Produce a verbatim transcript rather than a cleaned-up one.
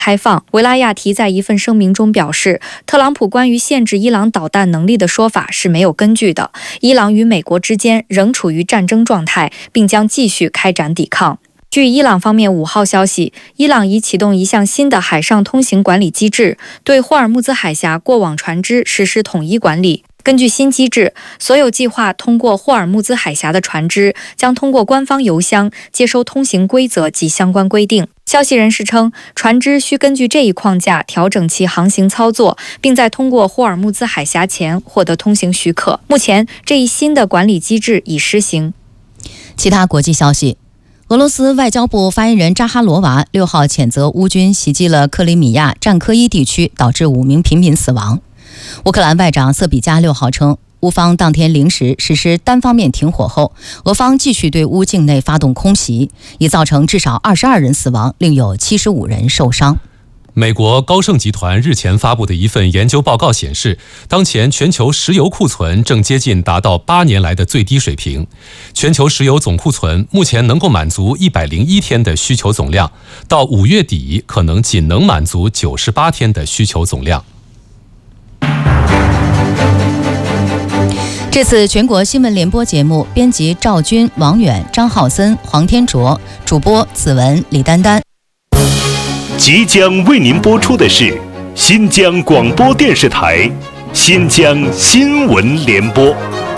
开放。维拉亚提在一份声明中表示，特朗普关于限制伊朗导弹能力的说法是没有根据的，伊朗与美国之间仍处于战争状态，并将继续开展抵抗。据伊朗方面五号消息，伊朗已启动一项新的海上通行管理机制，对霍尔木兹海峡过往船只实施统一管理。根据新机制，所有计划通过霍尔木兹海峡的船只将通过官方邮箱接收通行规则及相关规定。消息人士称，船只需根据这一框架调整其航行操作，并在通过霍尔木兹海峡前获得通行许可。目前，这一新的管理机制已施行。 其他国际消息，俄罗斯外交部发言人扎哈罗娃六号谴责乌军袭击了克里米亚战科伊地区，导致五名平民死亡。乌克兰外长瑟比加六号称，乌方当天零时实施单方面停火后，俄方继续对乌境内发动空袭，已造成至少二十二人死亡，另有七十五人受伤。 美国高盛集团日前发布的一份研究报告显示，当前全球石油库存正接近达到八年来的最低水平。全球石油总库存目前能够满足一百零一天的需求总量，到五月底可能仅能满足九十八天的需求总量。 这次全国新闻联播节目，编辑赵军、王远、张浩森、黄天卓，主播子文、李丹丹。 即将为您播出的是新疆广播电视台新疆新闻联播。